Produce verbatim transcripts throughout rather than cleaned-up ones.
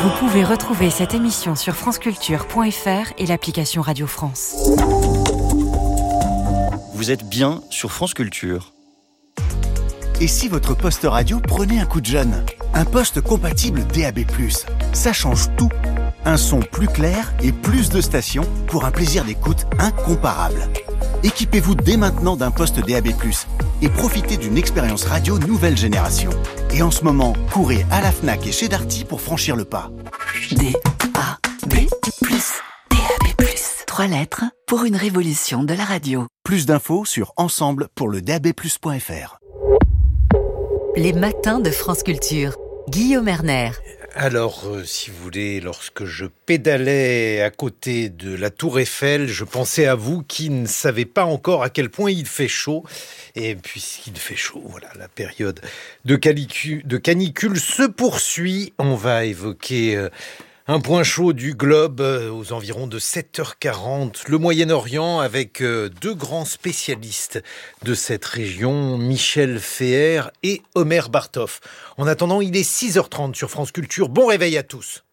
Vous pouvez retrouver cette émission sur franceculture point f r et l'application Radio France. Vous êtes bien sur France Culture. Et si votre poste radio prenait un coup de jeune ? Un poste compatible D A B plus. Ça change tout. Un son plus clair et plus de stations pour un plaisir d'écoute incomparable. Équipez-vous dès maintenant d'un poste D A B plus et profitez d'une expérience radio nouvelle génération. Et en ce moment, courez à la Fnac et chez Darty pour franchir le pas. D A B plus. D A B plus. Trois lettres pour une révolution de la radio. Plus d'infos sur ensemble pour le D A B plus point f r. Les matins de France Culture. Guillaume Erner. Alors, euh, si vous voulez, lorsque je pédalais à côté de la Tour Eiffel, je pensais à vous qui ne savez pas encore à quel point il fait chaud. Et puisqu'il fait chaud, voilà, la période de, calicu- de canicule se poursuit. On va évoquer euh, un point chaud du globe euh, aux environs de sept heures quarante, le Moyen-Orient, avec euh, deux grands spécialistes de cette région, Michel Feher et Omer Bartov. En attendant, il est six heures trente sur France Culture. Bon réveil à tous.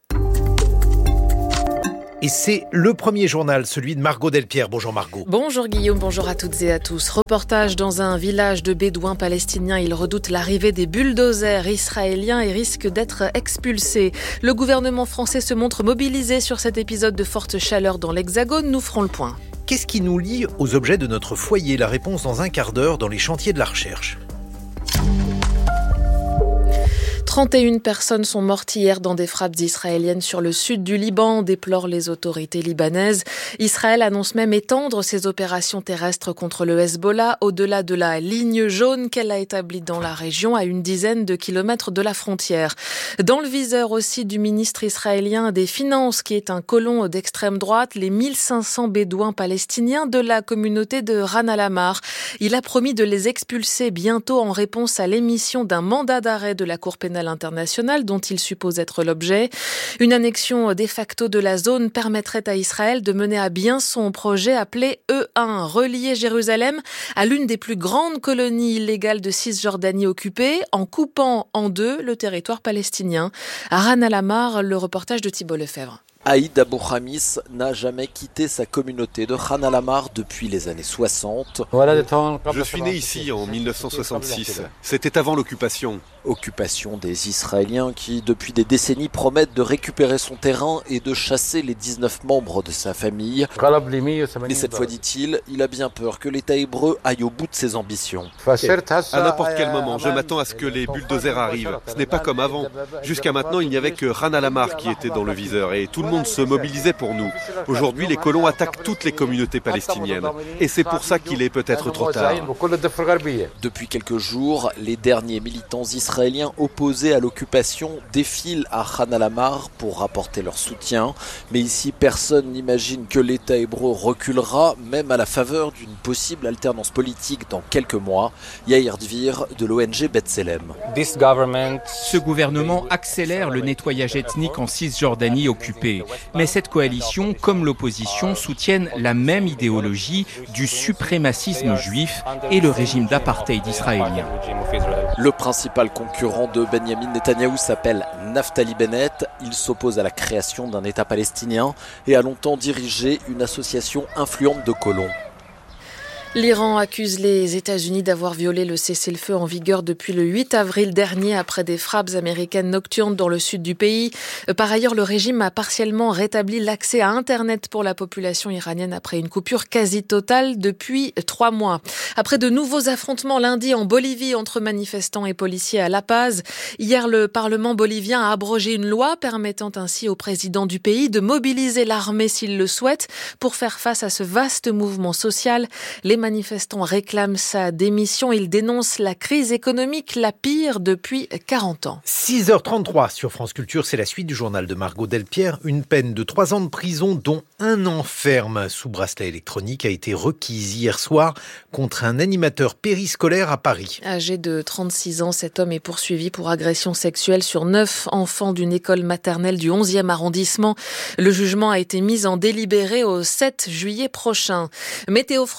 Et c'est le premier journal, celui de Margot Delpierre. Bonjour Margot. Bonjour Guillaume, bonjour à toutes et à tous. Reportage dans un village de Bédouins palestiniens. Ils redoutent l'arrivée des bulldozers israéliens et risquent d'être expulsés. Le gouvernement français se montre mobilisé sur cet épisode de forte chaleur dans l'Hexagone. Nous ferons le point. Qu'est-ce qui nous lie aux objets de notre foyer ? La réponse dans un quart d'heure dans les chantiers de la recherche. trente et une personnes sont mortes hier dans des frappes israéliennes sur le sud du Liban, déplorent les autorités libanaises. Israël annonce même étendre ses opérations terrestres contre le Hezbollah au-delà de la ligne jaune qu'elle a établie dans la région à une dizaine de kilomètres de la frontière. Dans le viseur aussi du ministre israélien des Finances, qui est un colon d'extrême droite, les mille cinq cents bédouins palestiniens de la communauté de Ran al-Amar. Il a promis de les expulser bientôt en réponse à l'émission d'un mandat d'arrêt de la Cour pénale internationale dont il suppose être l'objet. Une annexion de facto de la zone permettrait à Israël de mener à bien son projet appelé E un, relier Jérusalem à l'une des plus grandes colonies illégales de Cisjordanie occupée, en coupant en deux le territoire palestinien. À Ran al-Amar, le reportage de Thibault Lefebvre. Aïd Abou Khamis n'a jamais quitté sa communauté de Ran al-Amar depuis les années soixante. Je suis né ici en mille neuf cent soixante-six. C'était avant l'occupation. Occupation des Israéliens qui, depuis des décennies, promettent de récupérer son terrain et de chasser les dix-neuf membres de sa famille. Mais cette fois, dit-il, il a bien peur que l'État hébreu aille au bout de ses ambitions. À n'importe quel moment, je m'attends à ce que les bulldozers arrivent. Ce n'est pas comme avant. Jusqu'à maintenant, il n'y avait que Ran al-Amar qui était dans le viseur et tout le monde se mobilisait pour nous. Aujourd'hui, les colons attaquent toutes les communautés palestiniennes. Et c'est pour ça qu'il est peut-être trop tard. Depuis quelques jours, les derniers militants israéliens opposés à l'occupation défilent à Ran al-Amar pour rapporter leur soutien. Mais ici, personne n'imagine que l'État hébreu reculera, même à la faveur d'une possible alternance politique dans quelques mois. Yair Dvir de l'O N G B'Tselem. Ce gouvernement accélère le nettoyage ethnique en Cisjordanie occupée. Mais cette coalition, comme l'opposition, soutiennent la même idéologie du suprémacisme juif et le régime d'apartheid israélien. Le principal concurrent de Benyamin Netanyahou s'appelle Naftali Bennett. Il s'oppose à la création d'un État palestinien et a longtemps dirigé une association influente de colons. L'Iran accuse les États-Unis d'avoir violé le cessez-le-feu en vigueur depuis le huit avril dernier après des frappes américaines nocturnes dans le sud du pays. Par ailleurs, le régime a partiellement rétabli l'accès à Internet pour la population iranienne après une coupure quasi totale depuis trois mois. Après de nouveaux affrontements lundi en Bolivie entre manifestants et policiers à La Paz, hier le Parlement bolivien a abrogé une loi permettant ainsi au président du pays de mobiliser l'armée s'il le souhaite pour faire face à ce vaste mouvement social. Les manifestants réclament sa démission. Ils dénoncent la crise économique la pire depuis quarante ans. six heures trente-trois sur France Culture, c'est la suite du journal de Margot Delpierre. Une peine de trois ans de prison, dont un an ferme sous bracelet électronique, a été requise hier soir contre un animateur périscolaire à Paris. Âgé de trente-six ans, cet homme est poursuivi pour agression sexuelle sur neuf enfants d'une école maternelle du onzième arrondissement. Le jugement a été mis en délibéré au sept juillet prochain. Météo France et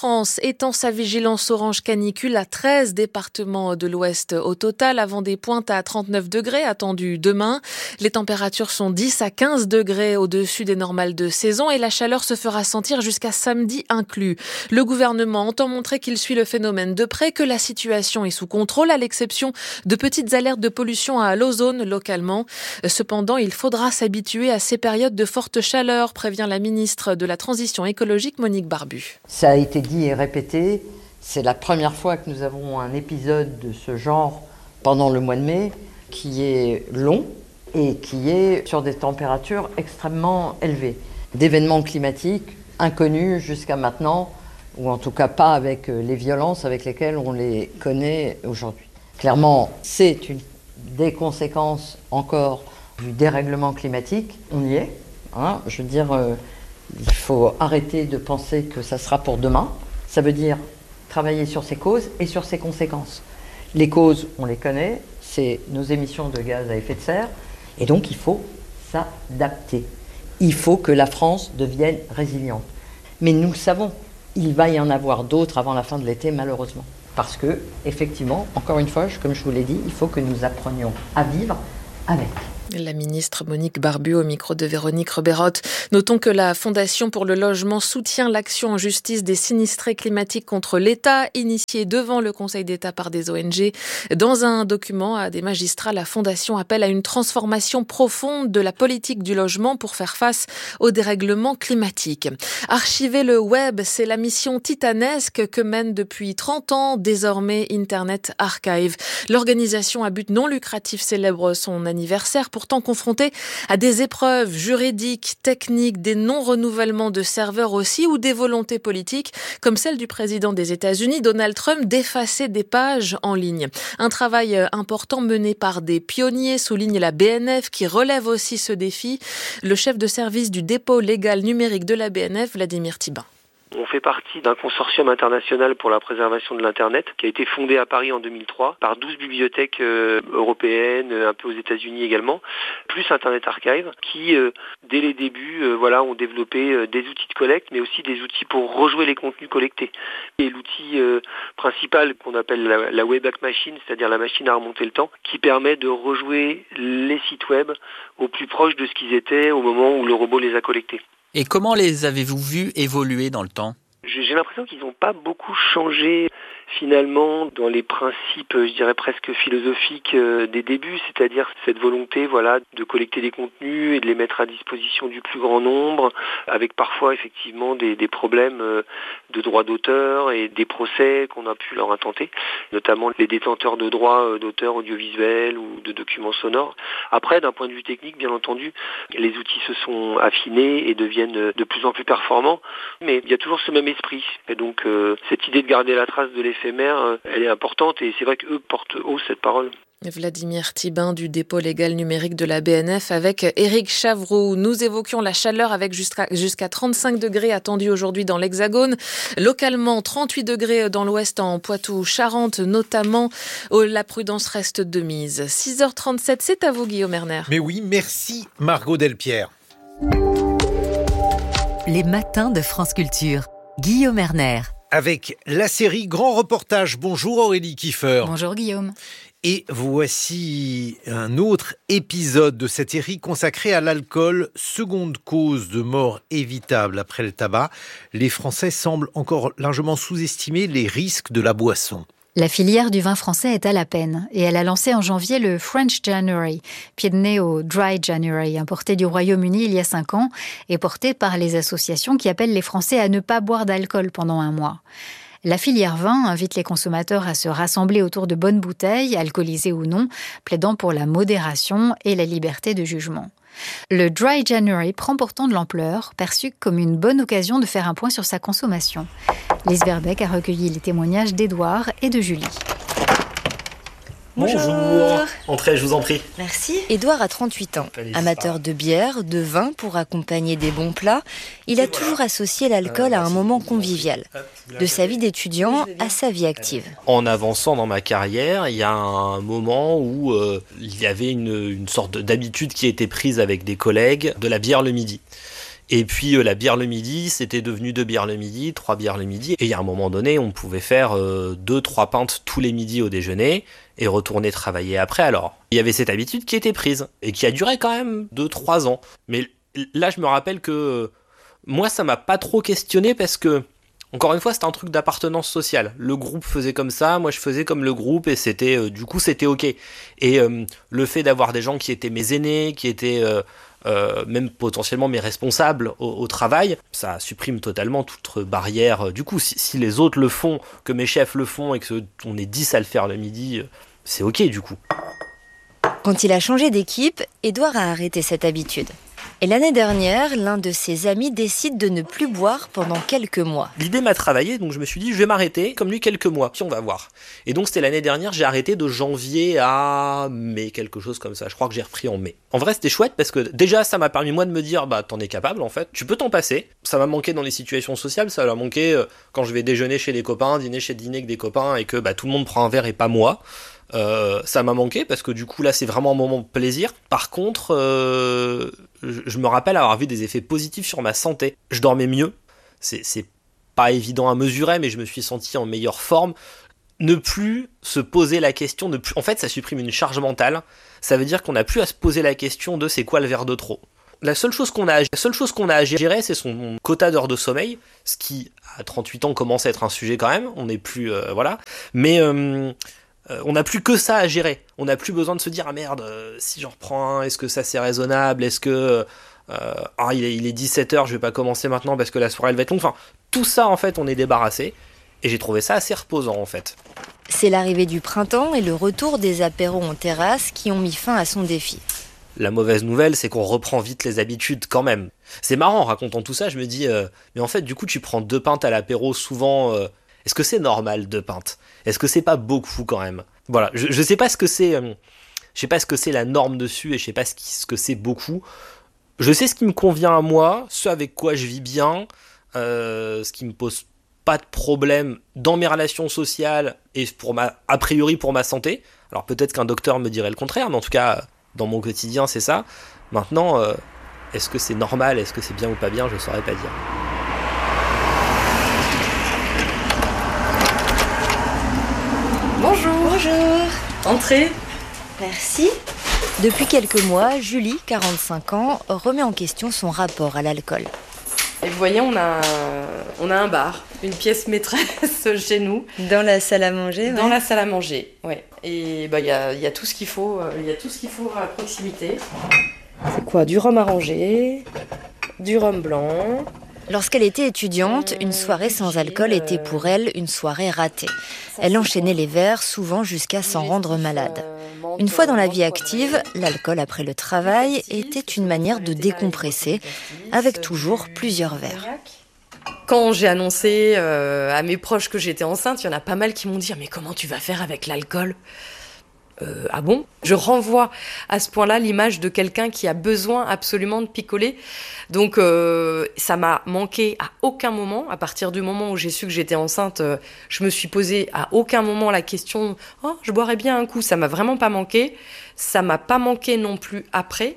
étend sa vigilance orange canicule à treize départements de l'Ouest au total, avant des pointes à trente-neuf degrés attendues demain. Les températures sont dix à quinze degrés au-dessus des normales de saison et la chaleur se fera sentir jusqu'à samedi inclus. Le gouvernement entend montrer qu'il suit le phénomène de près, que la situation est sous contrôle, à l'exception de petites alertes de pollution à l'ozone localement. Cependant, il faudra s'habituer à ces périodes de forte chaleur, prévient la ministre de la Transition écologique, Monique Barbu. Ça a été dit et répété, c'est la première fois que nous avons un épisode de ce genre pendant le mois de mai, qui est long et qui est sur des températures extrêmement élevées. D'événements climatiques inconnus jusqu'à maintenant, ou en tout cas pas avec les violences avec lesquelles on les connaît aujourd'hui. Clairement, c'est une des conséquences encore du dérèglement climatique. On y est. Hein, je veux dire, euh, il faut arrêter de penser que ça sera pour demain. Ça veut dire travailler sur ses causes et sur ses conséquences. Les causes, on les connaît, c'est nos émissions de gaz à effet de serre. Et donc, il faut s'adapter. Il faut que la France devienne résiliente. Mais nous le savons, il va y en avoir d'autres avant la fin de l'été, malheureusement. Parce que, effectivement, encore une fois, comme je vous l'ai dit, il faut que nous apprenions à vivre avec. La ministre Monique Barbu au micro de Véronique Reberotte. Notons que la Fondation pour le logement soutient l'action en justice des sinistrés climatiques contre l'État, initiée devant le Conseil d'État par des O N G. Dans un document à des magistrats, la Fondation appelle à une transformation profonde de la politique du logement pour faire face au dérèglement climatique. Archiver le web, c'est la mission titanesque que mène depuis trente ans désormais Internet Archive. L'organisation à but non lucratif célèbre son anniversaire, pourtant confronté à des épreuves juridiques, techniques, des non-renouvellements de serveurs aussi, ou des volontés politiques, comme celle du président des États-Unis, Donald Trump, d'effacer des pages en ligne. Un travail important mené par des pionniers, souligne la B N F, qui relève aussi ce défi. Le chef de service du dépôt légal numérique de la B N F, Vladimir Thibin. On fait partie d'un consortium international pour la préservation de l'Internet qui a été fondé à Paris en deux mille trois par douze bibliothèques euh, européennes, un peu aux États-Unis également, plus Internet Archive, qui, euh, dès les débuts, euh, voilà, ont développé euh, des outils de collecte, mais aussi des outils pour rejouer les contenus collectés. Et l'outil euh, principal qu'on appelle la, la Wayback Machine, c'est-à-dire la machine à remonter le temps, qui permet de rejouer les sites web au plus proche de ce qu'ils étaient au moment où le robot les a collectés. Et comment les avez-vous vus évoluer dans le temps ? J'ai l'impression qu'ils n'ont pas beaucoup changé finalement dans les principes, je dirais presque philosophiques euh, des débuts, c'est-à-dire cette volonté, voilà, de collecter des contenus et de les mettre à disposition du plus grand nombre, avec parfois effectivement des, des problèmes euh, de droits d'auteur et des procès qu'on a pu leur intenter, notamment les détenteurs de droits euh, d'auteur audiovisuels ou de documents sonores. Après, d'un point de vue technique, bien entendu, les outils se sont affinés et deviennent de plus en plus performants, mais il y a toujours ce même esprit. Et donc, euh, cette idée de garder la trace de l'éphémère, euh, elle est importante et c'est vrai qu'eux portent haut cette parole. Vladimir Thibin du dépôt légal numérique de la B N F avec Éric Chavroux. Nous évoquions la chaleur avec jusqu'à, jusqu'à trente-cinq degrés attendus aujourd'hui dans l'Hexagone. Localement, trente-huit degrés dans l'Ouest, en Poitou-Charentes notamment. Oh, la prudence reste de mise. six heures trente-sept, c'est à vous Guillaume Erner. Mais oui, merci Margot Delpierre. Les matins de France Culture. Guillaume Erner. Avec la série Grand Reportage. Bonjour Aurélie Kiefer. Bonjour Guillaume. Et voici un autre épisode de cette série consacrée à l'alcool, seconde cause de mort évitable après le tabac. Les Français semblent encore largement sous-estimer les risques de la boisson. La filière du vin français est à la peine et elle a lancé en janvier le French January, pied de nez au Dry January, importé du Royaume-Uni il y a cinq ans et porté par les associations qui appellent les Français à ne pas boire d'alcool pendant un mois. La filière vin invite les consommateurs à se rassembler autour de bonnes bouteilles, alcoolisées ou non, plaidant pour la modération et la liberté de jugement. Le Dry January prend pourtant de l'ampleur, perçu comme une bonne occasion de faire un point sur sa consommation. Lise Verbeek a recueilli les témoignages d'Édouard et de Julie. Bonjour. Bonjour. Entrez, je vous en prie. Merci. Édouard a trente-huit ans. Amateur de bière, de vin pour accompagner des bons plats, il a toujours associé l'alcool à un moment convivial. De sa vie d'étudiant à sa vie active. En avançant dans ma carrière, il y a un moment où euh, il y avait une, une sorte d'habitude qui a été prise avec des collègues de la bière le midi. Et puis euh, la bière le midi, c'était devenu deux bières le midi, trois bières le midi. Et il y a un moment donné, on pouvait faire euh, deux, trois pintes tous les midis au déjeuner et retourner travailler après. Alors, il y avait cette habitude qui était prise et qui a duré quand même deux, trois ans. Mais là, je me rappelle que euh, moi, ça m'a pas trop questionné parce que, encore une fois, c'était un truc d'appartenance sociale. Le groupe faisait comme ça, moi je faisais comme le groupe et c'était, euh, du coup, c'était ok. Et euh, le fait d'avoir des gens qui étaient mes aînés, qui étaient euh, euh, même potentiellement mes responsables au, au travail, ça supprime totalement toute barrière. Du coup, si, si les autres le font, que mes chefs le font et qu'on est dix à le faire le midi, c'est ok du coup. Quand il a changé d'équipe, Édouard a arrêté cette habitude. Et l'année dernière, l'un de ses amis décide de ne plus boire pendant quelques mois. L'idée m'a travaillé, donc je me suis dit, je vais m'arrêter, comme lui, quelques mois, puis on va voir. Et donc c'était l'année dernière, j'ai arrêté de janvier à mai, quelque chose comme ça. Je crois que j'ai repris en mai. En vrai, c'était chouette parce que déjà, ça m'a permis moi de me dire, bah t'en es capable en fait, tu peux t'en passer. Ça m'a manqué dans les situations sociales, ça m'a manqué euh, quand je vais déjeuner chez les copains, dîner chez dîner avec des copains et que bah tout le monde prend un verre et pas moi. Euh, ça m'a manqué parce que du coup là c'est vraiment un moment de plaisir. Par contre euh, je, je me rappelle avoir vu des effets positifs sur ma santé. Je dormais mieux, c'est, c'est pas évident à mesurer mais je me suis senti en meilleure forme. Ne plus se poser la question, ne plus... en fait ça supprime une charge mentale. Ça veut dire qu'on n'a plus à se poser la question de c'est quoi le verre de trop. La seule chose qu'on a, la seule chose qu'on a à gérer, c'est son quota d'heures de sommeil, ce qui à trente-huit ans commence à être un sujet quand même. On n'est plus euh, voilà, mais euh, Euh, on n'a plus que ça à gérer. On n'a plus besoin de se dire ah merde, euh, si j'en reprends un, est-ce que ça c'est raisonnable, est-ce que euh, ah, il est, il est dix-sept heures, je vais pas commencer maintenant parce que la soirée elle va être longue. Enfin, tout ça en fait on est débarrassé et j'ai trouvé ça assez reposant en fait. C'est l'arrivée du printemps et le retour des apéros en terrasse qui ont mis fin à son défi. La mauvaise nouvelle, c'est qu'on reprend vite les habitudes quand même. C'est marrant en racontant tout ça, je me dis euh, mais en fait du coup tu prends deux pintes à l'apéro souvent. Euh, Est-ce que c'est normal deux pintes ? Est-ce que c'est pas beaucoup quand même ? Voilà, je, je sais pas ce que c'est, euh, je sais pas ce que c'est la norme dessus et je sais pas ce, qui, ce que c'est beaucoup. Je sais ce qui me convient à moi, ce avec quoi je vis bien, euh, ce qui me pose pas de problème dans mes relations sociales et pour ma, a priori pour ma santé. Alors peut-être qu'un docteur me dirait le contraire, mais en tout cas dans mon quotidien c'est ça. Maintenant, euh, est-ce que c'est normal, est-ce que c'est bien ou pas bien, je saurais pas dire. Bonjour. Bonjour. Entrez. Merci. Depuis quelques mois, Julie, quarante-cinq ans, remet en question son rapport à l'alcool. Et vous voyez, on a, un, on a un bar, une pièce maîtresse chez nous. Dans la salle à manger, Dans ouais. la salle à manger, ouais. Et bah, y a, y a tout ce qu'il faut, il y a tout ce qu'il faut à proximité. C'est quoi ? Du rhum arrangé, du rhum blanc. Lorsqu'elle était étudiante, une soirée sans alcool était pour elle une soirée ratée. Elle enchaînait les verres, souvent jusqu'à s'en rendre malade. Une fois dans la vie active, l'alcool après le travail était une manière de décompresser, avec toujours plusieurs verres. Quand j'ai annoncé euh, à mes proches que j'étais enceinte, il y en a pas mal qui m'ont dit « Mais comment tu vas faire avec l'alcool ?» Euh, ah bon ? Je renvoie à ce point-là l'image de quelqu'un qui a besoin absolument de picoler. Donc euh, ça m'a manqué à aucun moment. À partir du moment où j'ai su que j'étais enceinte, euh, je me suis posé à aucun moment la question « Oh, je boirais bien un coup ». Ça m'a vraiment pas manqué. Ça m'a pas manqué non plus après.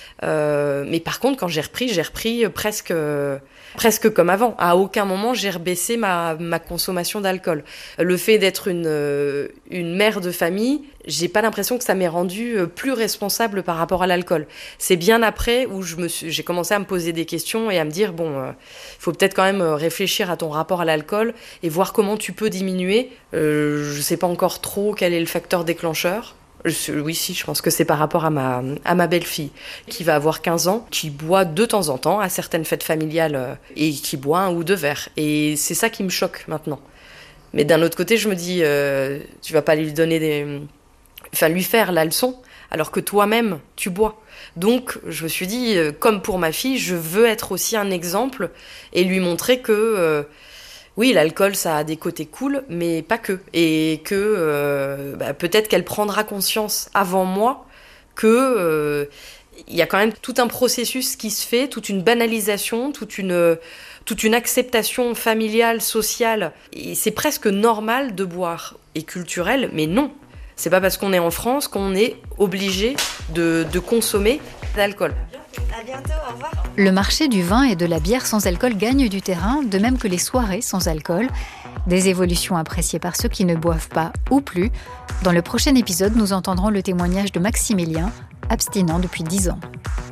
Euh, mais par contre, quand j'ai repris, j'ai repris presque... Euh, presque comme avant. À aucun moment, j'ai rebaissé ma, ma consommation d'alcool. Le fait d'être une, euh, une mère de famille, j'ai pas l'impression que ça m'ait rendue plus responsable par rapport à l'alcool. C'est bien après où je me suis, j'ai commencé à me poser des questions et à me dire, bon, il euh, faut peut-être quand même réfléchir à ton rapport à l'alcool et voir comment tu peux diminuer. Euh, je sais pas encore trop quel est le facteur déclencheur. Oui, si, je pense que c'est par rapport à ma, à ma belle-fille, qui va avoir quinze ans, qui boit de temps en temps à certaines fêtes familiales et qui boit un ou deux verres. Et c'est ça qui me choque maintenant. Mais d'un autre côté, je me dis, euh, tu vas pas lui donner des... Enfin, lui faire la leçon, alors que toi-même, tu bois. Donc, je me suis dit, euh, comme pour ma fille, je veux être aussi un exemple et lui montrer que... Euh, oui, l'alcool, ça a des côtés cool, mais pas que. Et que euh, bah, peut-être qu'elle prendra conscience avant moi que euh, y a quand même tout un processus qui se fait, toute une banalisation, toute une, toute une acceptation familiale, sociale. Et c'est presque normal de boire, et culturel, mais non. C'est pas parce qu'on est en France qu'on est obligé de, de consommer de l'alcool. À bientôt, au revoir. Le marché du vin et de la bière sans alcool gagne du terrain, de même que les soirées sans alcool. Des évolutions appréciées par ceux qui ne boivent pas ou plus. Dans le prochain épisode, nous entendrons le témoignage de Maximilien, abstinent depuis dix ans.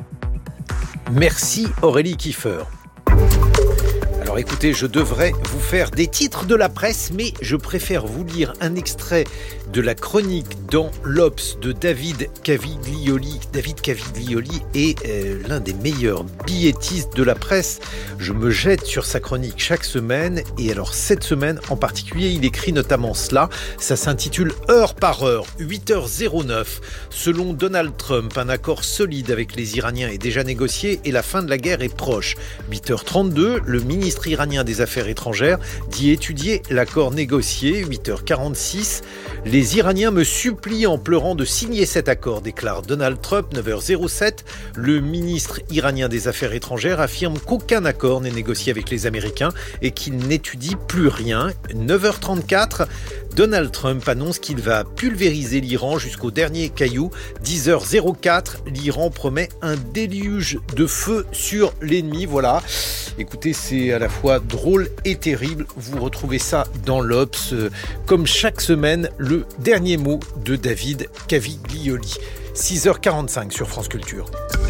Merci Aurélie Kiefer. Alors écoutez, je devrais vous faire des titres de la presse, mais je préfère vous lire un extrait de la chronique dans l'Obs de David Caviglioli. David Caviglioli est euh, l'un des meilleurs billettistes de la presse. Je me jette sur sa chronique chaque semaine, et alors cette semaine en particulier, il écrit notamment cela. Ça s'intitule Heure par heure, huit heures neuf. Selon Donald Trump, un accord solide avec les Iraniens est déjà négocié et la fin de la guerre est proche. huit heures trente-deux, le ministre iranien des Affaires étrangères dit étudier l'accord négocié. huit heures quarante-six, les Iraniens me supplient en pleurant de signer cet accord, déclare Donald Trump. neuf heures sept, le ministre iranien des Affaires étrangères affirme qu'aucun accord n'est négocié avec les Américains et qu'il n'étudie plus rien. neuf heures trente-quatre, Donald Trump annonce qu'il va pulvériser l'Iran jusqu'au dernier caillou. dix heures quatre, l'Iran promet un déluge de feu sur l'ennemi. Voilà. Écoutez, c'est à la fois drôle et terrible. Vous retrouvez ça dans l'Obs. Euh, comme chaque semaine, le dernier mot de David Caviglioli. six heures quarante-cinq sur France Culture.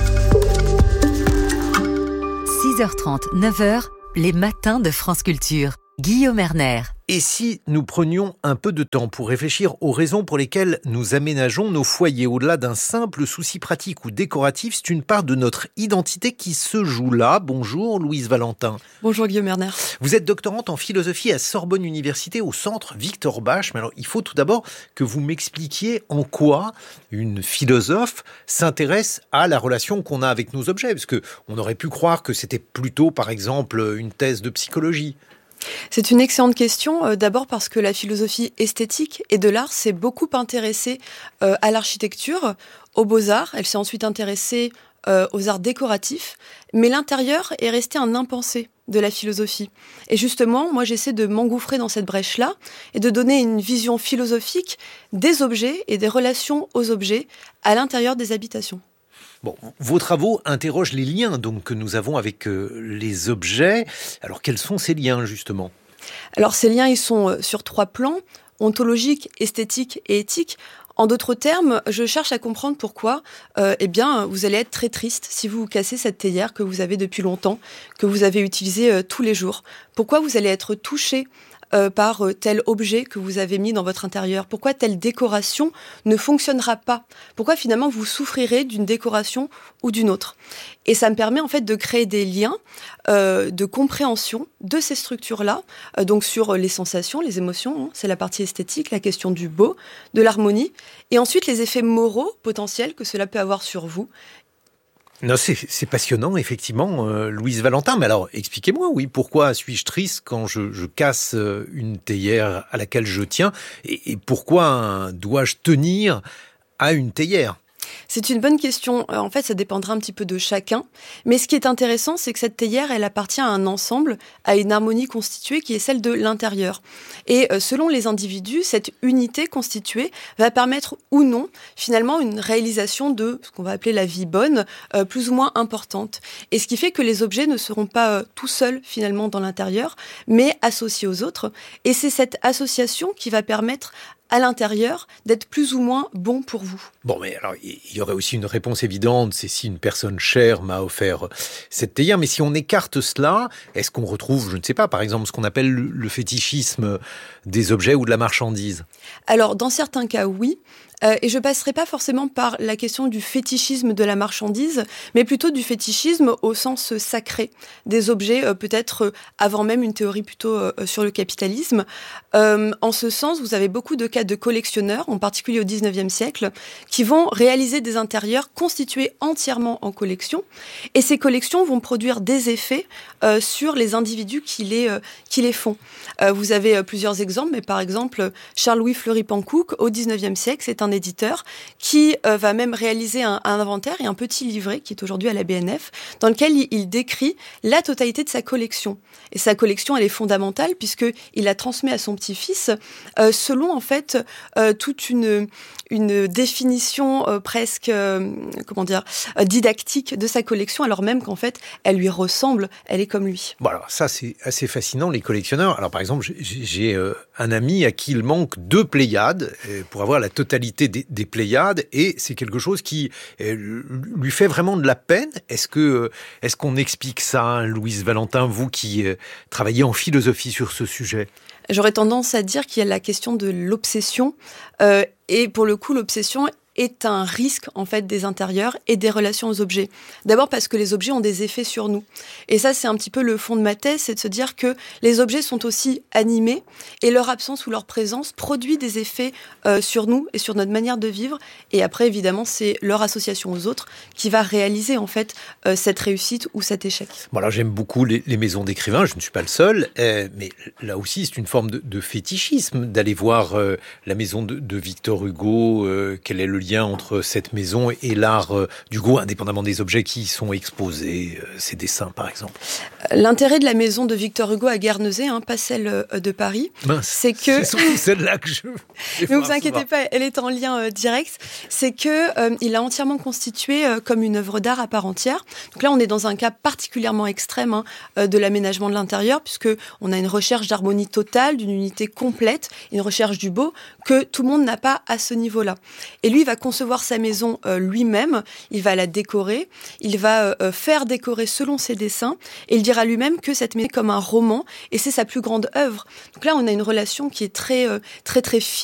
six heures trente, neuf heures, les matins de France Culture. Guillaume Erner. Et si nous prenions un peu de temps pour réfléchir aux raisons pour lesquelles nous aménageons nos foyers, au-delà d'un simple souci pratique ou décoratif, c'est une part de notre identité qui se joue là. Bonjour Louise Valentin. Bonjour Guillaume Erner. Vous êtes doctorante en philosophie à Sorbonne Université au centre Victor Bach. Mais alors, il faut tout d'abord que vous m'expliquiez en quoi une philosophe s'intéresse à la relation qu'on a avec nos objets. Parce qu'on aurait pu croire que c'était plutôt, par exemple, une thèse de psychologie. C'est une excellente question, euh, d'abord parce que la philosophie esthétique et de l'art s'est beaucoup intéressée euh, à l'architecture, aux beaux-arts. Elle s'est ensuite intéressée euh, aux arts décoratifs, mais l'intérieur est resté un impensé de la philosophie. Et justement, moi j'essaie de m'engouffrer dans cette brèche-là et de donner une vision philosophique des objets et des relations aux objets à l'intérieur des habitations. Bon, vos travaux interrogent les liens donc, que nous avons avec euh, les objets. Alors, quels sont ces liens, justement ? Alors, ces liens, ils sont sur trois plans, ontologique, esthétique et éthique. En d'autres termes, je cherche à comprendre pourquoi euh, eh bien, vous allez être très triste si vous cassez cette théière que vous avez depuis longtemps, que vous avez utilisée euh, tous les jours. Pourquoi vous allez être touché Euh, par euh, tel objet que vous avez mis dans votre intérieur. Pourquoi telle décoration ne fonctionnera pas ? Pourquoi finalement vous souffrirez d'une décoration ou d'une autre ? Et ça me permet en fait de créer des liens euh, de compréhension de ces structures-là, euh, donc sur les sensations, les émotions, hein, c'est la partie esthétique, la question du beau, de l'harmonie, et ensuite les effets moraux potentiels que cela peut avoir sur vous. Non, c'est, c'est passionnant, effectivement, euh, Louise Valentin. Mais alors, expliquez-moi, oui, pourquoi suis-je triste quand je, je casse une théière à laquelle je tiens ? Et, et pourquoi hein, dois-je tenir à une théière ? C'est une bonne question. En fait, ça dépendra un petit peu de chacun. Mais ce qui est intéressant, c'est que cette théière, elle appartient à un ensemble, à une harmonie constituée qui est celle de l'intérieur. Et selon les individus, cette unité constituée va permettre ou non, finalement, une réalisation de ce qu'on va appeler la vie bonne, euh, plus ou moins importante. Et ce qui fait que les objets ne seront pas euh, tout seuls, finalement, dans l'intérieur, mais associés aux autres. Et c'est cette association qui va permettre à l'intérieur, d'être plus ou moins bon pour vous. Bon, mais alors, il y aurait aussi une réponse évidente, c'est si une personne chère m'a offert cette théière, mais si on écarte cela, est-ce qu'on retrouve, je ne sais pas, par exemple, ce qu'on appelle le fétichisme des objets ou de la marchandise ? Alors, dans certains cas, oui. Euh, et je passerai pas forcément par la question du fétichisme de la marchandise, mais plutôt du fétichisme au sens sacré des objets, euh, peut-être euh, avant même une théorie plutôt euh, sur le capitalisme. Euh, en ce sens, vous avez beaucoup de cas de collectionneurs, en particulier au dix-neuvième siècle, qui vont réaliser des intérieurs constitués entièrement en collection. Et ces collections vont produire des effets euh, sur les individus qui les, euh, qui les font. Euh, vous avez euh, plusieurs exemples, mais par exemple, Charles-Louis Fleury-Panckoucke, au dix-neuvième siècle, c'est un éditeur qui euh, va même réaliser un, un inventaire et un petit livret qui est aujourd'hui à la B N F dans lequel il, il décrit la totalité de sa collection. Et sa collection, elle est fondamentale puisqu'il la transmet à son petit-fils euh, selon en fait euh, toute une, une définition euh, presque euh, comment dire, euh, didactique de sa collection alors même qu'en fait elle lui ressemble, elle est comme lui. Bon alors ça c'est assez fascinant les collectionneurs. Alors par exemple j'ai, j'ai euh, un ami à qui il manque deux Pléiades euh, pour avoir la totalité des, des Pléiades et c'est quelque chose qui euh, lui fait vraiment de la peine. Est-ce que euh, est-ce qu'on explique ça, hein, Louise Valentin, vous qui euh, travaillez en philosophie sur ce sujet? J'aurais tendance à dire qu'il y a la question de l'obsession euh, et pour le coup l'obsession est un risque en fait des intérieurs et des relations aux objets. D'abord parce que les objets ont des effets sur nous. Et ça c'est un petit peu le fond de ma thèse, c'est de se dire que les objets sont aussi animés et leur absence ou leur présence produit des effets euh, sur nous et sur notre manière de vivre. Et après évidemment c'est leur association aux autres qui va réaliser en fait euh, cette réussite ou cet échec. Bon alors j'aime beaucoup les, les maisons d'écrivains, je ne suis pas le seul, euh, mais là aussi c'est une forme de, de fétichisme d'aller voir euh, la maison de, de Victor Hugo, euh, quel est le lien entre cette maison et l'art euh, d'Hugo, indépendamment des objets qui y sont exposés, euh, ses dessins par exemple. L'intérêt de la maison de Victor Hugo à Guernesey, hein, pas celle euh, de Paris, Mince, c'est que... C'est surtout celle-là que je... Ne vous inquiétez pas, elle est en lien euh, direct. C'est que euh, il a entièrement constitué euh, comme une œuvre d'art à part entière. Donc là, on est dans un cas particulièrement extrême hein, euh, de l'aménagement de l'intérieur, puisque on a une recherche d'harmonie totale, d'une unité complète, une recherche du beau que tout le monde n'a pas à ce niveau-là. Et lui, il va concevoir sa maison euh, lui-même, il va la décorer, il va euh, faire décorer selon ses dessins, et il dira lui-même que cette maison est comme un roman, et c'est sa plus grande œuvre. Donc là, on a une relation qui est très, euh, très, très fine